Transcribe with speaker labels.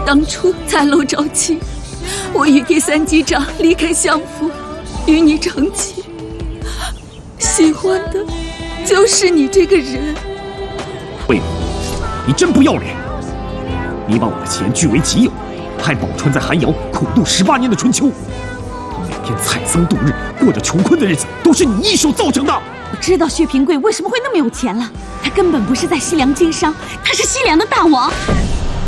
Speaker 1: 当初在楼招亲，我欲给三击掌离开相府，与你成亲，喜欢的就是你这个人。
Speaker 2: 魏母，你真不要脸！你把我的钱据为己有，害宝钏在寒窑苦度18年的春秋，每天采桑度日，过着穷困的日子，都是你一手造成的。
Speaker 3: 我知道薛平贵为什么会那么有钱了，他根本不是在西凉经商，他是西凉的大王。